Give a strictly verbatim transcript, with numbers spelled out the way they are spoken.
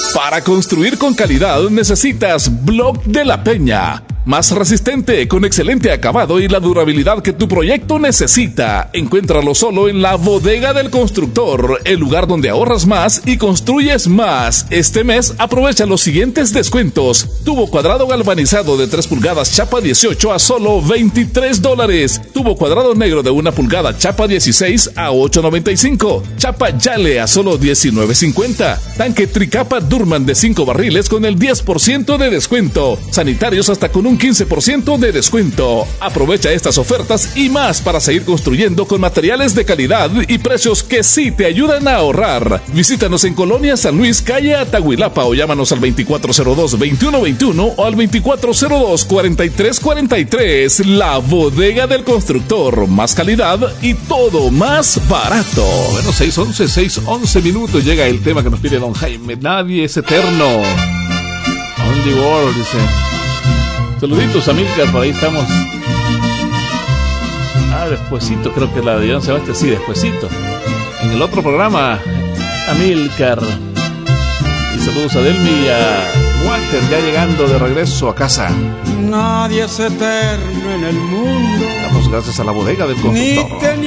Para construir con calidad necesitas Block de la Peña. Más resistente, con excelente acabado y la durabilidad que tu proyecto necesita. Encuéntralo solo en la Bodega del Constructor, el lugar donde ahorras más y construyes más. Este mes aprovecha los siguientes descuentos. Tubo cuadrado galvanizado de tres pulgadas chapa dieciocho a solo veintitrés dólares. Tubo cuadrado negro de una pulgada chapa dieciséis a ocho noventa y cinco. Chapa Yale a solo diecinueve cincuenta. Tanque Tricapa Durman de cinco barriles con el diez por ciento de descuento. Sanitarios hasta con un quince por ciento de descuento. Aprovecha estas ofertas y más para seguir construyendo con materiales de calidad y precios que sí te ayudan a ahorrar. Visítanos en Colonia San Luis, calle Atahuilapa, o llámanos al veinticuatro cero dos, veintiuno veintiuno o al veinticuatro cero dos, cuarenta y tres cuarenta y tres. La Bodega del Constructor. Más calidad y todo más barato. Bueno, seis once, seis once minutos. Llega el tema que nos pide don Jaime. Nadie es eterno. On the world, dice. Saluditos, Amílcar, por ahí estamos. Ah, despuesito, creo que la de Don Sebastián, sí, despuesito. En el otro programa, Amílcar. Y saludos a Delmi y a Walter, ya llegando de regreso a casa. Nadie es eterno en el mundo. Damos gracias a la Bodega del Constructor.